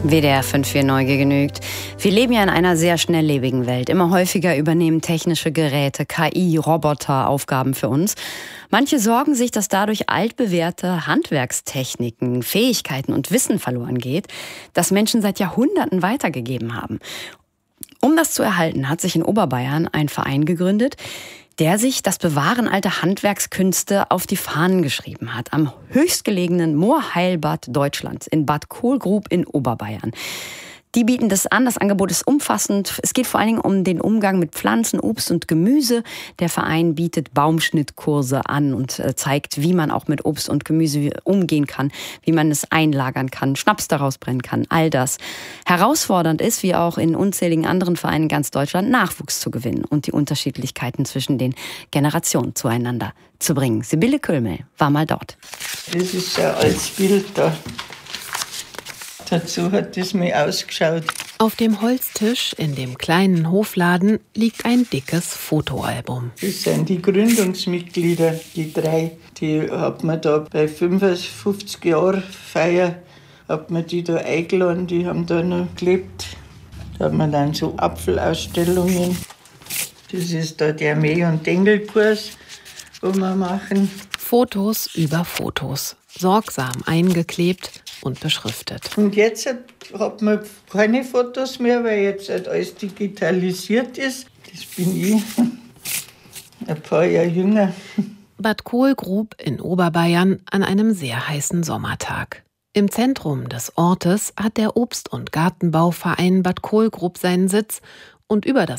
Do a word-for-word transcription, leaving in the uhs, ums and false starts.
W D R fünf für Neugier genügt. Wir leben ja in einer sehr schnelllebigen Welt. Immer häufiger übernehmen technische Geräte, K I, Roboter Aufgaben für uns. Manche sorgen sich, dass dadurch altbewährte Handwerkstechniken, Fähigkeiten und Wissen verloren geht, das Menschen seit Jahrhunderten weitergegeben haben. Um das zu erhalten, hat sich in Oberbayern ein Verein gegründet, der sich das Bewahren alter Handwerkskünste auf die Fahnen geschrieben hat, am höchstgelegenen Moorheilbad Deutschlands in Bad Kohlgrub in Oberbayern. Die bieten das an, das Angebot ist umfassend. Es geht vor allen Dingen um den Umgang mit Pflanzen, Obst und Gemüse. Der Verein bietet Baumschnittkurse an und zeigt, wie man auch mit Obst und Gemüse umgehen kann, wie man es einlagern kann, Schnaps daraus brennen kann, all das. Herausfordernd ist, wie auch in unzähligen anderen Vereinen in ganz Deutschland, Nachwuchs zu gewinnen und die Unterschiedlichkeiten zwischen den Generationen zueinander zu bringen. Sibylle Kölmel war mal dort. Das ist ein altes Bild da. Dazu hat es mir ausgeschaut. Auf dem Holztisch in dem kleinen Hofladen liegt ein dickes Fotoalbum. Das sind die Gründungsmitglieder, die drei. Die hat man da bei fünfundfünfzig Jahren Feier, hat man die da eingeladen, die haben da noch gelebt. Da hat man dann so Apfelausstellungen. Das ist da der Mäh- und Dengelkurs, wo wir machen. Fotos über Fotos, sorgsam eingeklebt und beschriftet. Und jetzt hat man keine Fotos mehr, weil jetzt halt alles digitalisiert ist. Das bin ich, ein paar Jahre jünger. Bad Kohlgrub in Oberbayern an einem sehr heißen Sommertag. Im Zentrum des Ortes hat der Obst- und Gartenbauverein Bad Kohlgrub seinen Sitz und über das